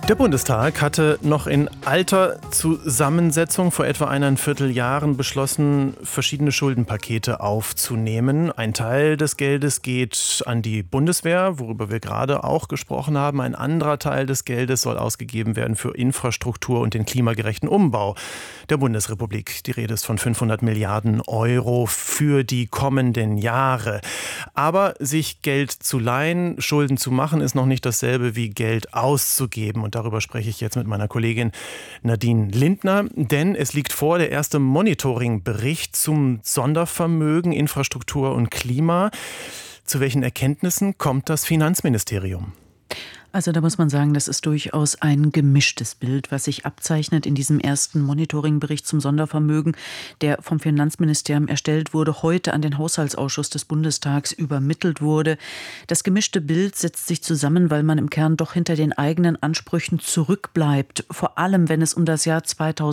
Der Bundestag hatte noch in alter Zusammensetzung vor etwa 1,25 Jahren beschlossen, verschiedene Schuldenpakete aufzunehmen. Ein Teil des Geldes geht an die Bundeswehr, worüber wir gerade auch gesprochen haben. Ein anderer Teil des Geldes soll ausgegeben werden für Infrastruktur und den klimagerechten Umbau der Bundesrepublik. Die Rede ist von 500 Milliarden Euro für die kommenden Jahre. Aber sich Geld zu leihen, Schulden zu machen, ist noch nicht dasselbe wie Geld auszugeben. Und darüber spreche ich jetzt mit meiner Kollegin Nadine Lindner, denn es liegt vor der erste Monitoring-Bericht zum Sondervermögen Infrastruktur und Klima. Zu welchen Erkenntnissen kommt das Finanzministerium? Also da muss man sagen, das ist durchaus ein gemischtes Bild, was sich abzeichnet in diesem ersten Monitoringbericht zum Sondervermögen, der vom Finanzministerium erstellt wurde, heute an den Haushaltsausschuss des Bundestags übermittelt wurde. Das gemischte Bild setzt sich zusammen, weil man im Kern doch hinter den eigenen Ansprüchen zurückbleibt, vor allem wenn es um das Jahr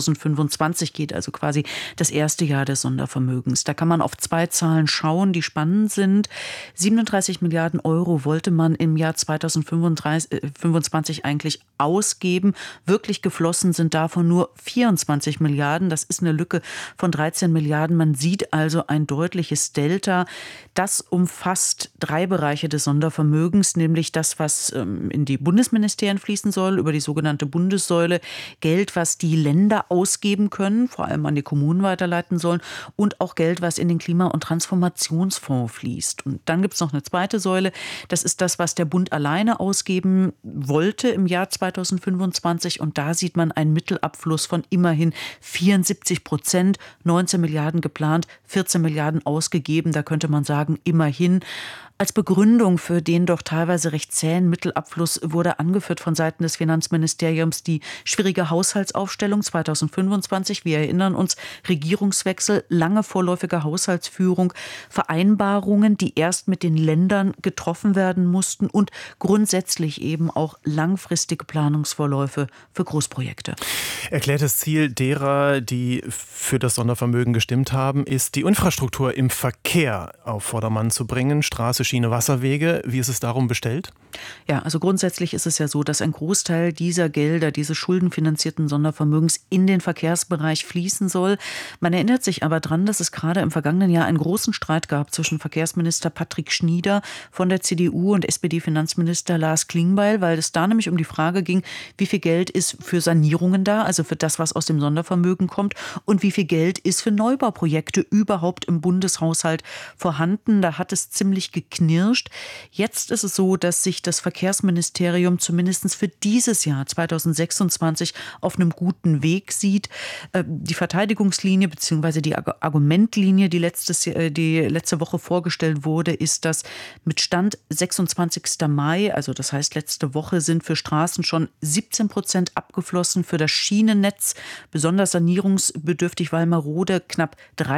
2025 geht, also quasi das erste Jahr des Sondervermögens. Da kann man auf zwei Zahlen schauen, die spannend sind. 37 Milliarden Euro wollte man im Jahr 2025 eigentlich ausgeben. Wirklich geflossen sind davon nur 24 Milliarden. Das ist eine Lücke von 13 Milliarden. Man sieht also ein deutliches Delta. Das umfasst 3 Bereiche des Sondervermögens, nämlich das, was in die Bundesministerien fließen soll, über die sogenannte Bundessäule, Geld, was die Länder ausgeben können, vor allem an die Kommunen weiterleiten sollen, und auch Geld, was in den Klima- und Transformationsfonds fließt. Und dann gibt es noch eine zweite Säule. Das ist das, was der Bund alleine ausgeben wollte im Jahr 2025. Und da sieht man einen Mittelabfluss von immerhin 74%, 19 Milliarden geplant, 14 Milliarden ausgegeben. Da könnte man sagen, immerhin. Als Begründung für den doch teilweise recht zähen Mittelabfluss wurde angeführt von Seiten des Finanzministeriums die schwierige Haushaltsaufstellung 2025. Wir erinnern uns, Regierungswechsel, lange vorläufige Haushaltsführung, Vereinbarungen, die erst mit den Ländern getroffen werden mussten und grundsätzlich eben auch langfristige Planungsvorläufe für Großprojekte. Erklärtes Ziel derer, die für das Sondervermögen gestimmt haben, ist, die Infrastruktur im Verkehr auf Vordermann zu bringen. Straße, Schiene, Wasserwege. Wie ist es darum bestellt? Ja, also grundsätzlich ist es ja so, dass ein Großteil dieser Gelder, dieses schuldenfinanzierten Sondervermögens in den Verkehrsbereich fließen soll. Man erinnert sich aber dran, dass es gerade im vergangenen Jahr einen großen Streit gab zwischen Verkehrsminister Patrick Schnieder von der CDU und SPD-Finanzminister Lars Klingbeil, weil es da nämlich um die Frage ging, wie viel Geld ist für Sanierungen da, also für das, was aus dem Sondervermögen kommt, und wie viel Geld ist für Neubauprojekte überhaupt im Bundeshaushalt vorhanden. Da hat es ziemlich geknirscht. Jetzt ist es so, dass sich das Verkehrsministerium zumindest für dieses Jahr 2026 auf einem guten Weg sieht. Die Verteidigungslinie bzw. die Argumentlinie, die letzte Woche vorgestellt wurde, ist, dass mit Stand 26. Mai, also das heißt letzte Woche, sind für Straßen schon 17% abgeflossen, für das Schienennetz besonders sanierungsbedürftig, weil marode, knapp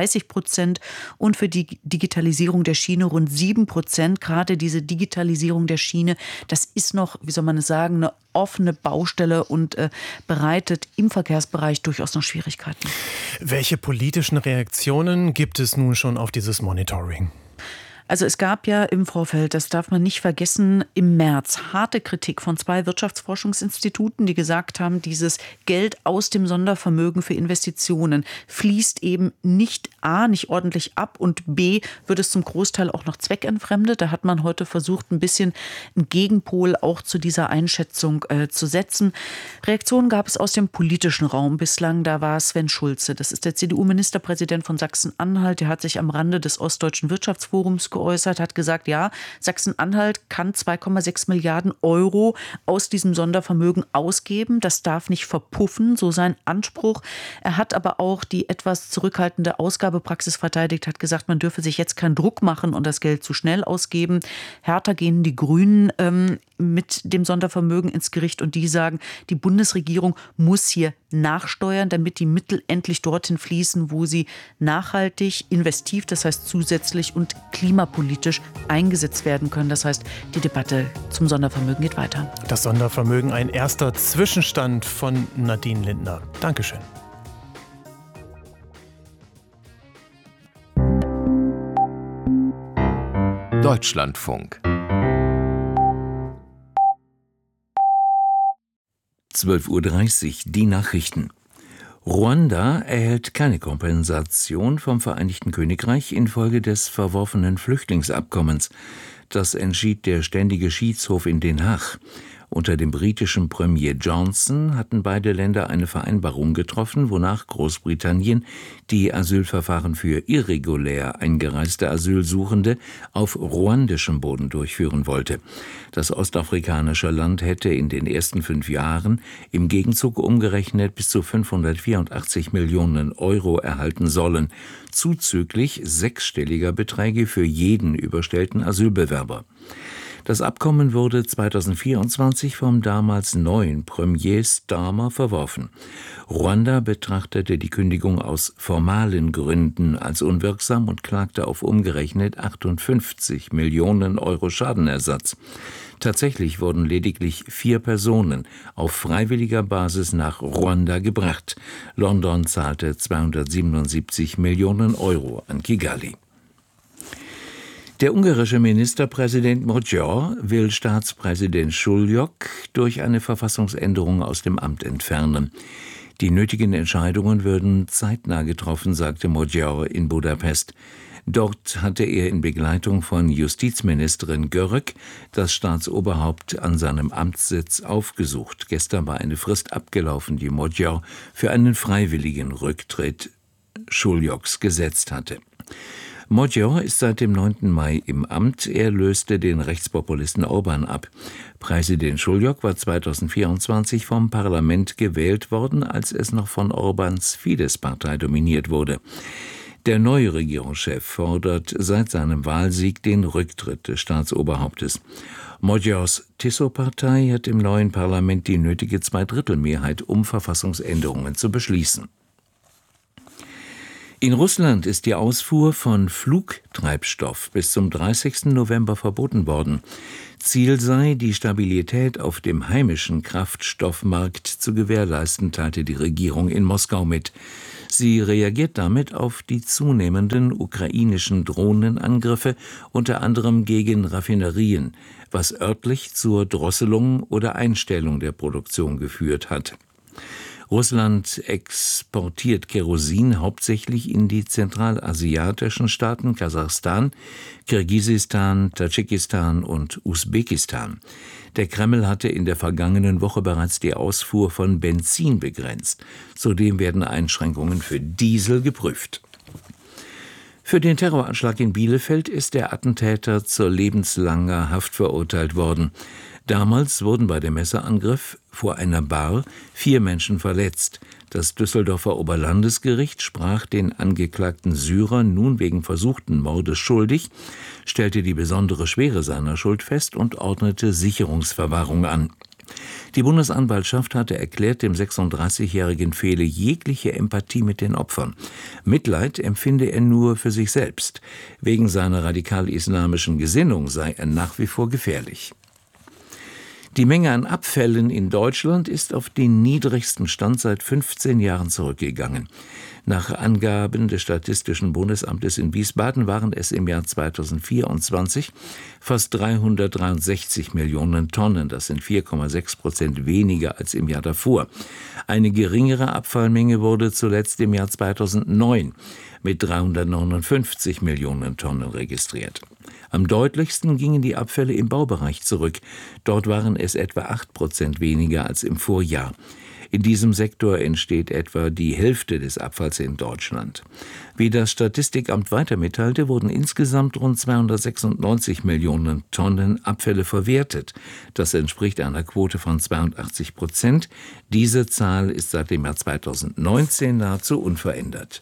30% und für die Digitalisierung der Schiene rund 7%. Gerade diese Digitalisierung der Schiene, das ist noch, wie soll man es sagen, eine offene Baustelle und bereitet im Verkehrsbereich durchaus noch Schwierigkeiten. Welche politischen Reaktionen gibt es nun schon auf dieses Monitoring? Also es gab ja im Vorfeld, das darf man nicht vergessen, im März harte Kritik von 2 Wirtschaftsforschungsinstituten, die gesagt haben, dieses Geld aus dem Sondervermögen für Investitionen fließt eben nicht ordentlich ab und B, wird es zum Großteil auch noch zweckentfremdet. Da hat man heute versucht, ein bisschen einen Gegenpol auch zu dieser Einschätzung zu setzen. Reaktionen gab es aus dem politischen Raum bislang. Da war Sven Schulze, das ist der CDU-Ministerpräsident von Sachsen-Anhalt, der hat sich am Rande des Ostdeutschen Wirtschaftsforums geäußert, hat gesagt, ja, Sachsen-Anhalt kann 2,6 Milliarden Euro aus diesem Sondervermögen ausgeben. Das darf nicht verpuffen, so sein Anspruch. Er hat aber auch die etwas zurückhaltende Ausgabepraxis verteidigt, hat gesagt, man dürfe sich jetzt keinen Druck machen und das Geld zu schnell ausgeben. Härter gehen die Grünen mit dem Sondervermögen ins Gericht und die sagen, die Bundesregierung muss hier nachsteuern, damit die Mittel endlich dorthin fließen, wo sie nachhaltig, investiv, das heißt zusätzlich und klimapolitisch eingesetzt werden können. Das heißt, die Debatte zum Sondervermögen geht weiter. Das Sondervermögen, ein erster Zwischenstand von Nadine Lindner. Dankeschön. Deutschlandfunk 12:30 Uhr die Nachrichten. Ruanda erhält keine Kompensation vom Vereinigten Königreich infolge des verworfenen Flüchtlingsabkommens. Das entschied der Ständige Schiedshof in Den Haag. Unter dem britischen Premier Johnson hatten beide Länder eine Vereinbarung getroffen, wonach Großbritannien die Asylverfahren für irregulär eingereiste Asylsuchende auf ruandischem Boden durchführen wollte. Das ostafrikanische Land hätte in den ersten 5 Jahren im Gegenzug umgerechnet bis zu 584 Millionen Euro erhalten sollen, zuzüglich 6-stelliger Beträge für jeden überstellten Asylbewerber. Das Abkommen wurde 2024 vom damals neuen Premier Starmer verworfen. Ruanda betrachtete die Kündigung aus formalen Gründen als unwirksam und klagte auf umgerechnet 58 Millionen Euro Schadenersatz. Tatsächlich wurden lediglich 4 Personen auf freiwilliger Basis nach Ruanda gebracht. London zahlte 277 Millionen Euro an Kigali. Der ungarische Ministerpräsident Magyar will Staatspräsident Schullyok durch eine Verfassungsänderung aus dem Amt entfernen. Die nötigen Entscheidungen würden zeitnah getroffen, sagte Magyar in Budapest. Dort hatte er in Begleitung von Justizministerin Görög das Staatsoberhaupt an seinem Amtssitz aufgesucht. Gestern war eine Frist abgelaufen, die Magyar für einen freiwilligen Rücktritt Schulyoks gesetzt hatte. Magyar ist seit dem 9. Mai im Amt. Er löste den Rechtspopulisten Orbán ab. Präsident Schullyok war 2024 vom Parlament gewählt worden, als es noch von Orbáns Fidesz-Partei dominiert wurde. Der neue Regierungschef fordert seit seinem Wahlsieg den Rücktritt des Staatsoberhauptes. Magyars Tiso-Partei hat im neuen Parlament die nötige Zweidrittelmehrheit, um Verfassungsänderungen zu beschließen. In Russland ist die Ausfuhr von Flugtreibstoff bis zum 30. November verboten worden. Ziel sei, die Stabilität auf dem heimischen Kraftstoffmarkt zu gewährleisten, teilte die Regierung in Moskau mit. Sie reagiert damit auf die zunehmenden ukrainischen Drohnenangriffe, unter anderem gegen Raffinerien, was örtlich zur Drosselung oder Einstellung der Produktion geführt hat. Russland exportiert Kerosin hauptsächlich in die zentralasiatischen Staaten Kasachstan, Kirgisistan, Tadschikistan und Usbekistan. Der Kreml hatte in der vergangenen Woche bereits die Ausfuhr von Benzin begrenzt. Zudem werden Einschränkungen für Diesel geprüft. Für den Terroranschlag in Bielefeld ist der Attentäter zu lebenslanger Haft verurteilt worden. Damals wurden bei dem Messerangriff vor einer Bar 4 Menschen verletzt. Das Düsseldorfer Oberlandesgericht sprach den angeklagten Syrer nun wegen versuchten Mordes schuldig, stellte die besondere Schwere seiner Schuld fest und ordnete Sicherungsverwahrung an. Die Bundesanwaltschaft hatte erklärt, dem 36-Jährigen fehle jegliche Empathie mit den Opfern. Mitleid empfinde er nur für sich selbst. Wegen seiner radikal-islamischen Gesinnung sei er nach wie vor gefährlich. Die Menge an Abfällen in Deutschland ist auf den niedrigsten Stand seit 15 Jahren zurückgegangen. Nach Angaben des Statistischen Bundesamtes in Wiesbaden waren es im Jahr 2024 fast 363 Millionen Tonnen. Das sind 4,6% weniger als im Jahr davor. Eine geringere Abfallmenge wurde zuletzt im Jahr 2009 mit 359 Millionen Tonnen registriert. Am deutlichsten gingen die Abfälle im Baubereich zurück. Dort waren es etwa 8% weniger als im Vorjahr. In diesem Sektor entsteht etwa die Hälfte des Abfalls in Deutschland. Wie das Statistikamt weiter mitteilte, wurden insgesamt rund 296 Millionen Tonnen Abfälle verwertet. Das entspricht einer Quote von 82%. Diese Zahl ist seit dem Jahr 2019 nahezu unverändert.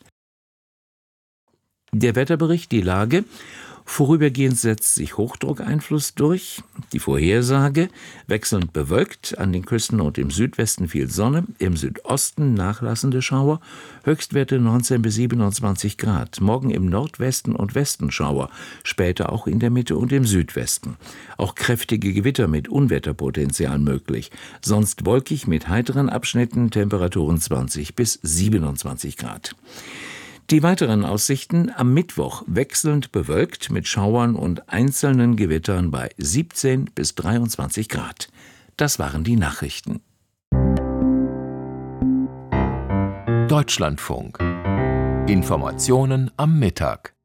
Der Wetterbericht, die Lage. Vorübergehend setzt sich Hochdruckeinfluss durch. Die Vorhersage: wechselnd bewölkt, an den Küsten und im Südwesten viel Sonne, im Südosten nachlassende Schauer, Höchstwerte 19 bis 27 Grad. Morgen im Nordwesten und Westen Schauer, später auch in der Mitte und im Südwesten. Auch kräftige Gewitter mit Unwetterpotenzial möglich. Sonst wolkig mit heiteren Abschnitten, Temperaturen 20 bis 27 Grad. Die weiteren Aussichten: am Mittwoch wechselnd bewölkt mit Schauern und einzelnen Gewittern bei 17 bis 23 Grad. Das waren die Nachrichten. Deutschlandfunk. Informationen am Mittag.